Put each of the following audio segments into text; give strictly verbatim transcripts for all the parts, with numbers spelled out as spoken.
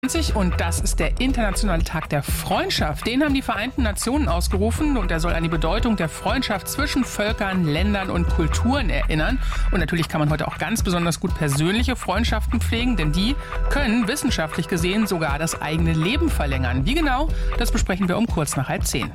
Und das ist der Internationale Tag der Freundschaft. Den haben die Vereinten Nationen ausgerufen und er soll an die Bedeutung der Freundschaft zwischen Völkern, Ländern und Kulturen erinnern. Und natürlich kann man heute auch ganz besonders gut persönliche Freundschaften pflegen, denn die können wissenschaftlich gesehen sogar das eigene Leben verlängern. Wie genau, das besprechen wir um kurz nach halb zehn.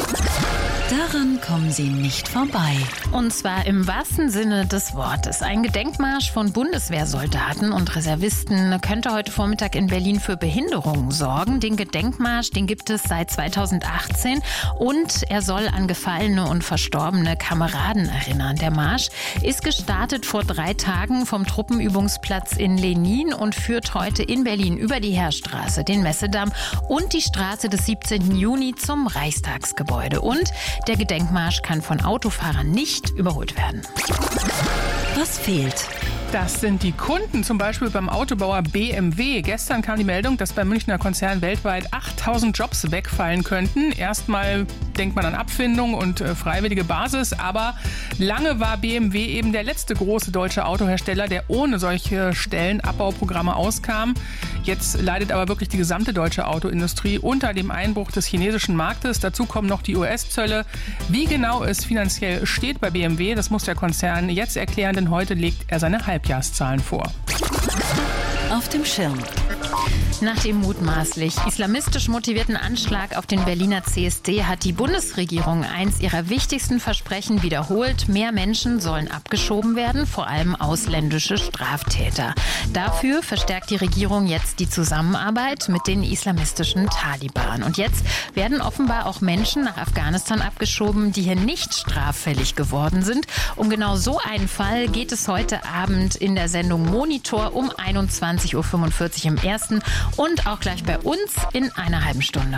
Daran kommen Sie nicht vorbei. Und zwar im wahrsten Sinne des Wortes. Ein Gedenkmarsch von Bundeswehrsoldaten und Reservisten könnte heute Vormittag in Berlin für Behinderungen sorgen. Den Gedenkmarsch, den gibt es seit zweitausendachtzehn und er soll an gefallene und verstorbene Kameraden erinnern. Der Marsch ist gestartet vor drei Tagen vom Truppenübungsplatz in Lenin und führt heute in Berlin über die Heerstraße, den Messedamm und die Straße des siebzehnten Juni zum Reichstagsgebäude. Und der Gedenkmarsch kann von Autofahrern nicht überholt werden. Was fehlt? Das sind die Kunden, zum Beispiel beim Autobauer B M W. Gestern kam die Meldung, dass beim Münchner Konzern weltweit achttausend Jobs wegfallen könnten. Erstmal denkt man an Abfindung und äh, freiwillige Basis, aber lange war B M W eben der letzte große deutsche Autohersteller, der ohne solche Stellenabbauprogramme auskam. Jetzt leidet aber wirklich die gesamte deutsche Autoindustrie unter dem Einbruch des chinesischen Marktes. Dazu kommen noch die U S-Zölle. Wie genau es finanziell steht bei B M W, das muss der Konzern jetzt erklären, denn heute legt er seine Halbjahreszahlen vor. Auf dem Schirm. Nach dem mutmaßlich islamistisch motivierten Anschlag auf den Berliner C S D hat die Bundesregierung eins ihrer wichtigsten Versprechen wiederholt. Mehr Menschen sollen abgeschoben werden, vor allem ausländische Straftäter. Dafür verstärkt die Regierung jetzt die Zusammenarbeit mit den islamistischen Taliban. Und jetzt werden offenbar auch Menschen nach Afghanistan abgeschoben, die hier nicht straffällig geworden sind. Um genau so einen Fall geht es heute Abend in der Sendung Monitor um einundzwanzig Uhr fünfundvierzig im Ersten und auch gleich bei uns in einer halben Stunde.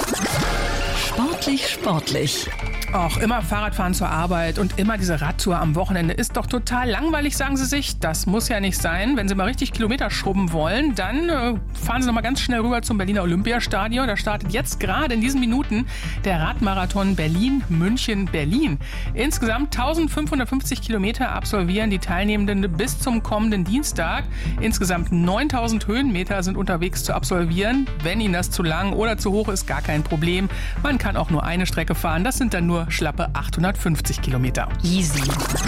Sportlich, sportlich. Auch immer Fahrradfahren zur Arbeit und immer diese Radtour am Wochenende ist doch total langweilig, sagen Sie sich. Das muss ja nicht sein. Wenn Sie mal richtig Kilometer schrubben wollen, dann äh, fahren Sie noch mal ganz schnell rüber zum Berliner Olympiastadion. Da startet jetzt gerade in diesen Minuten der Radmarathon Berlin-München-Berlin. Insgesamt eintausendfünfhundertfünfzig Kilometer absolvieren die Teilnehmenden bis zum kommenden Dienstag. Insgesamt neuntausend Höhenmeter sind unterwegs zu absolvieren. Wenn Ihnen das zu lang oder zu hoch ist, gar kein Problem. Man kann auch nur eine Strecke fahren. Das sind dann nur schlappe achthundertfünfzig Kilometer. Easy.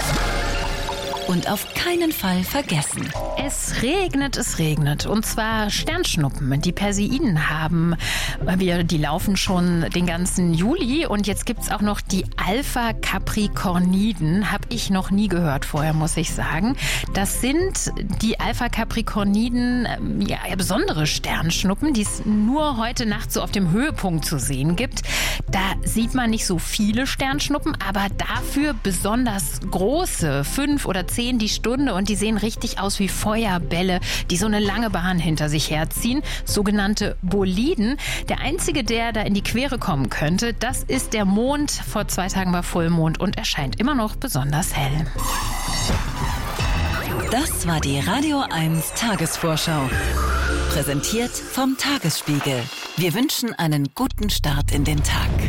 Und auf keinen Fall vergessen. Es regnet, es regnet. Und zwar Sternschnuppen, die Perseiden haben. Wir, die laufen schon den ganzen Juli. Und jetzt gibt es auch noch die Alpha-Capricorniden. Habe ich noch nie gehört vorher, muss ich sagen. Das sind die Alpha-Capricorniden, ja, besondere Sternschnuppen, die es nur heute Nacht so auf dem Höhepunkt zu sehen gibt. Da sieht man nicht so viele Sternschnuppen, aber dafür besonders große, fünf oder zehn die Stunde, und die sehen richtig aus wie Feuerbälle, die so eine lange Bahn hinter sich herziehen, sogenannte Boliden. Der einzige, der da in die Quere kommen könnte, das ist der Mond. Vor zwei Tagen war Vollmond und er scheint immer noch besonders hell. Das war die Radio eins Tagesvorschau. Präsentiert vom Tagesspiegel. Wir wünschen einen guten Start in den Tag.